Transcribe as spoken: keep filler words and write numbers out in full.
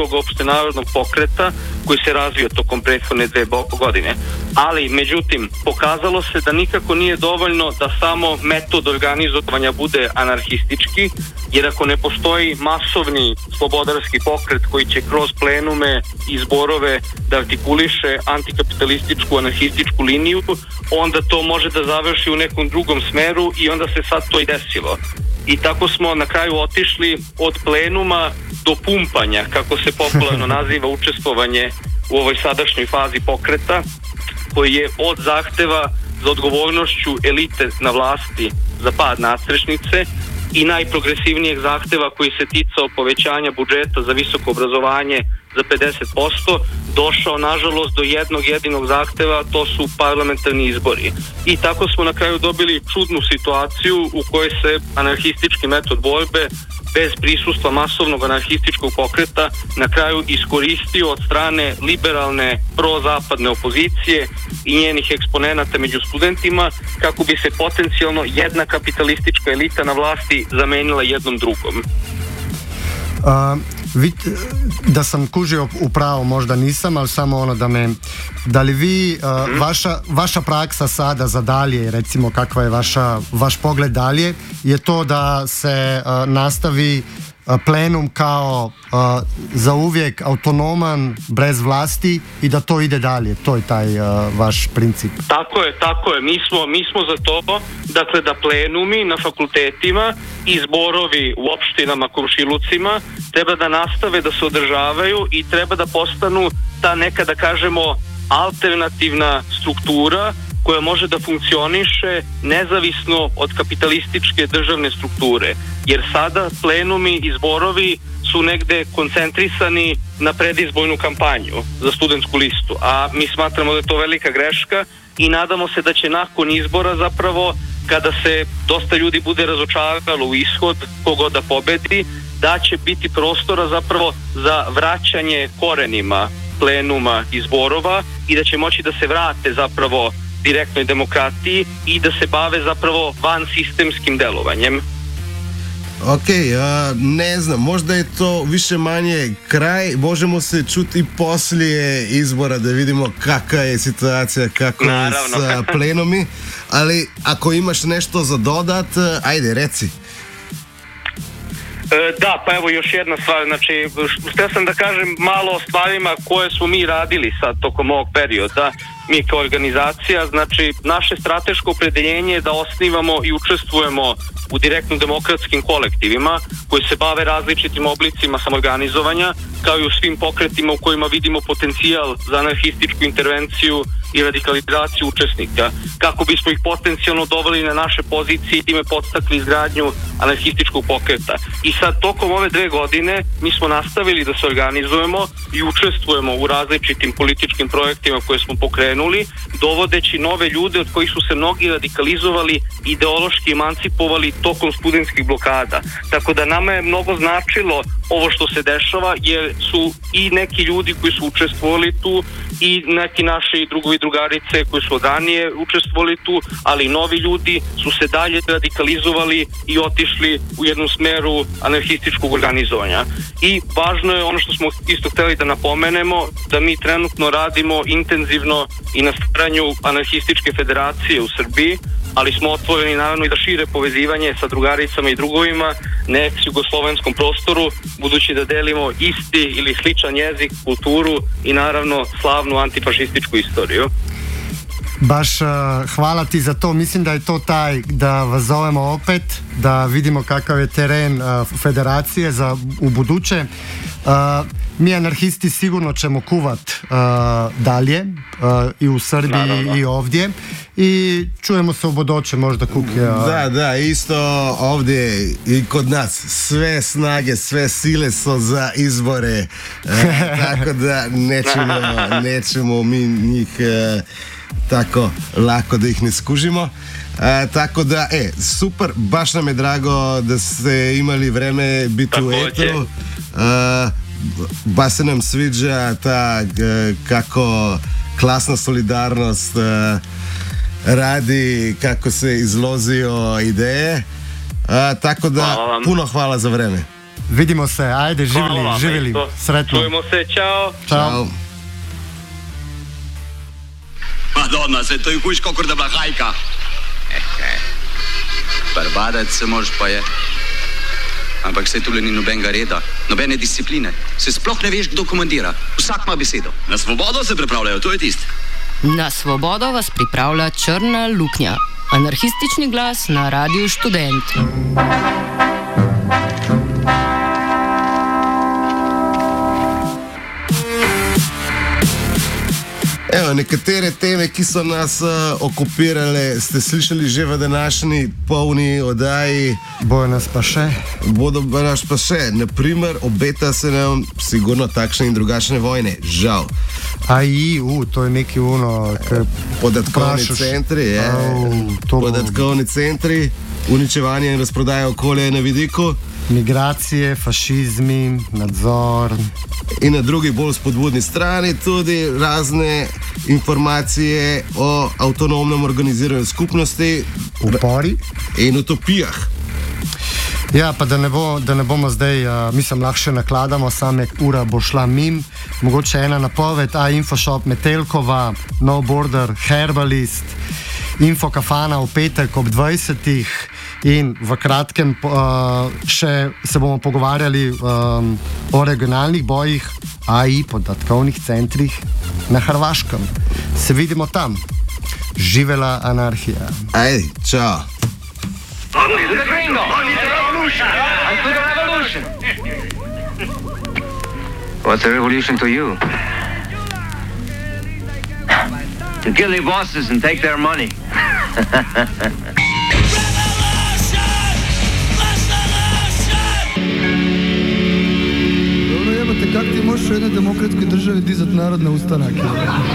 tog opštenarodnog pokreta koji se razvio tokom prethodne dve godine. Ali, međutim, pokazalo se da nikako nije dovoljno da samo metod organizovanja bude anarhistički, jer ako ne postoji masovni slobodarski pokret koji će kroz plenume i zborove da artikuliše antikapitalističku, anarhističku liniju, onda to može da završi u nekom drugom smeru i onda se sad to i desilo. I tako smo na kraju otišli od plenuma do pumpanja, kako se popularno naziva učestvovanje u ovoj sadašnjoj fazi pokreta, koji je od zahteva za odgovornošću elite na vlasti za pad nadstrešnice i najprogresivnijeg zahteva koji se ticao povećanja budžeta za visoko obrazovanje za pedeset posto, došao nažalost do jednog jedinog zahteva, to su parlamentarni izbori. I tako smo na kraju dobili čudnu situaciju u kojoj se anarhistički metod borbe bez prisustva masovnog anarhističkog pokreta na kraju iskoristio od strane liberalne prozapadne opozicije i njenih eksponenata među studentima kako bi se potencijalno jedna kapitalistička elita na vlasti zamenila jednom drugom. Uh, vi, da sam kužio upravo, možda nisam, ali samo ono da me, da li vi, uh, mm-hmm. vaša, vaša praksa sada za dalje, recimo kakva je vaša, vaš pogled dalje, je to da se uh, nastavi uh, plenum kao uh, za uvijek autonoman, bez vlasti i da to ide dalje, to je taj uh, vaš princip. Tako je, tako je, mi smo, mi smo za to, dakle da plenumi na fakultetima i zborovi u opštinama, komšilucima treba da nastave da se održavaju i treba da postanu ta neka, da kažemo, alternativna struktura koja može da funkcioniše nezavisno od kapitalističke državne strukture. Jer sada plenumi i zborovi su negde koncentrisani na predizbojnu kampanju za studentsku listu, a mi smatramo da je to velika greška i nadamo se da će nakon izbora zapravo, kada se dosta ljudi bude razočaralo u ishod kogod da pobedi, da će biti prostora zapravo za vraćanje korenima plenuma i zborova i da će moći da se vrate zapravo direktnoj demokratiji i da se bave zapravo van sistemskim delovanjem. Ok, a, ne znam, možda je to više manje kraj, možemo se čuti poslije izbora da vidimo kakva je situacija, kako je sa plenumi, ali ako imaš nešto za dodat, ajde, reci. Da, pa evo još jedna stvar, znači, htio sam da kažem malo o stvarima koje smo mi radili sad tokom ovog perioda, mi kao organizacija, znači, naše strateško opredeljenje je da osnivamo i učestvujemo u direktno demokratskim kolektivima koji se bave različitim oblicima samorganizovanja, kao i u svim pokretima u kojima vidimo potencijal za anarhističku intervenciju i radikalizaciju učesnika, kako bismo ih potencijalno doveli na naše pozicije i time podstakli izgradnju anarhističkog pokreta. I sad, tokom ove dve godine mi smo nastavili da se organizujemo i učestvujemo u različitim političkim projektima koje smo pokrenuli, dovodeći nove ljude od kojih su se mnogi radikalizovali, ideološki emancipovali tokom studentskih blokada. Tako da nama je mnogo značilo ovo što se dešava, jer su i neki ljudi koji su učestvovali tu i neki naši drugovi drugarice koji su od ranije učestvovali tu, ali novi ljudi su se dalje radikalizovali i otišli u jednu smeru anarhističkog organizovanja. I važno je ono što smo isto hteli da napomenemo, da mi trenutno radimo intenzivno i na stvaranju anarhističke federacije u Srbiji, ali smo otvoreni naravno i da šire povezivanje sa drugaricama i drugovima na ex-jugoslovenskom prostoru, budući da delimo isti ili sličan jezik, kulturu i naravno slavnu antifašističku istoriju. Baš uh, hvala ti za to, mislim da je to taj da vas zovemo opet, da vidimo kakav je teren uh, federacije za u buduće. Uh, mi anarhisti sigurno ćemo kuvat uh, dalje uh, i u Srbiji naravno. I ovdje i čujemo se u buduće možda Kuke. Uh. Da, da, isto ovdje i kod nas sve snage, sve sile su za izbore, uh, tako da nećemo, nećemo mi njih uh, tako lako da ih ne skužimo. E, tako da, e, super, baš nam je drago da ste imali vreme biti u etru. E, baš se nam sviđa ta e, kako klasna solidarnost e, radi, kako se izlozio ideje. E, tako da, hvala puno hvala za vreme. Vidimo se, ajde, Hvala živjeli, vam živjeli, isto. sretno. Čujemo se, čao. Ćao. Madonna, se to je hujš, kakor da bila hajka. Barbadac se mož pa je. Ampak se tule ni nobenega reda, nobene discipline. Se sploh ne veš, kdo komandira. Vsak ima besedo. Na svobodo se pripravljajo, to je tisto. Na svobodo vas pripravlja Črna luknja. Anarhistični glas na Radiu Študent. Evo, nekatere teme, ki so nas uh, okupirale, ste slišali že v današnji polni oddaji. Bojo nas pa še. Bodo nas pa še. Naprimer, obeta se nam sigurno takšne in drugačne vojne. Žal. A i, u, to je neki ono... Podatkovni centri, je. Oh, to... Podatkovni centri, uničevanje in razprodaja okolja je na vidiku. Migracije, fašizmi, nadzor. In na drugi bolj spodbudni strani tudi razne informacije o avtonomnem organiziranju skupnosti. Upori. In utopijah. Ja, pa da ne, bo, da ne bomo zdaj, uh, mislim, lahko še nakladamo, same ura bo šla mim. Mogoče ena napoved, a Infoshop Metelkova, No Border, Herbalist, Infokafana v petek ob dvajsetih in v kratkem uh, še se bomo pogovarjali um, o regionalnih bojih, a i podatkovnih centrih na Hrvaškem. Se vidimo tam. Živela anarhija. Ajde, čao. To the gringo! And to the revolution! What's a revolution to you? To kill the bosses and take their money. Dobro jebate, kak ti možeš u jednoj demokratskoj državi dizat narod na ustanak?